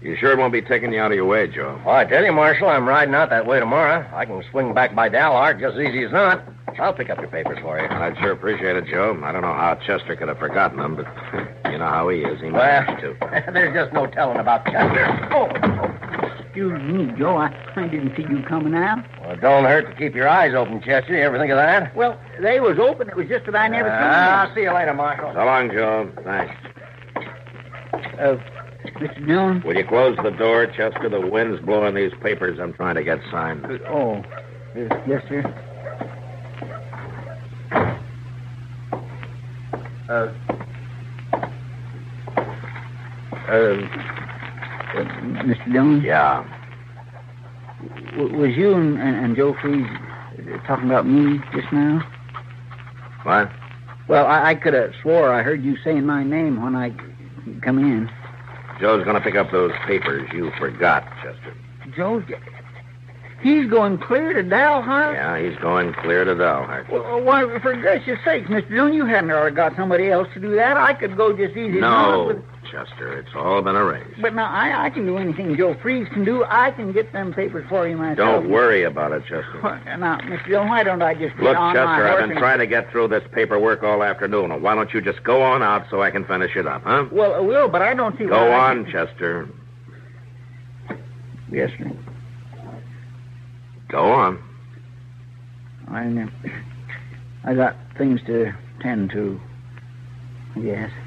You sure it won't be taking you out of your way, Joe? Well, I tell you, Marshal, I'm riding out that way tomorrow. I can swing back by Dalhart just as easy as not. I'll pick up your papers for you. I'd sure appreciate it, Joe. I don't know how Chester could have forgotten them, but you know how he is. He managed to. There's just no telling about Chester. Oh. Excuse me, Joe. I didn't see you coming out. Well, it don't hurt to keep your eyes open, Chester. You ever think of that? Well, they was open. It was just that I never seen I'll see you later, Marshal. So long, Joe. Thanks. Mr. Dillon? Will you close the door, Chester? The wind's blowing these papers I'm trying to get signed. Yes, sir. Mr. Dillon? Yeah. Was you and Joe Freeze talking about me just now? What? Well, I could have swore I heard you saying my name when I come in. Joe's going to pick up those papers you forgot, Chester. Joe? He's going clear to Dalhart? Yeah, he's going clear to Dalhart. Well, why, for gracious sakes, Mr. Dillon, you hadn't already got somebody else to do that. I could go just easy as not. No, Chester, it's all been arranged. But now, I can do anything Joe Freeze can do. I can get them papers for you myself. Don't worry about it, Chester. Well, now, Mr. Dillon, why don't I just Look, get on Chester, my I've horse been trying to get through this paperwork all afternoon. Why don't you just go on out so I can finish it up, huh? Well, I will, but I don't see why Go I on, can... Chester. Yes, sir. Go on. I got things to tend to, I guess.